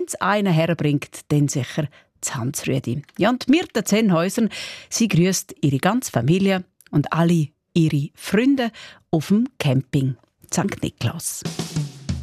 es einen herbringt, dann sicher das Hans-Rüedi. Ja, und Mirta Zenhäuser, sie grüßt ihre ganze Familie und alle ihre Freunde auf dem Camping St. Niklaus.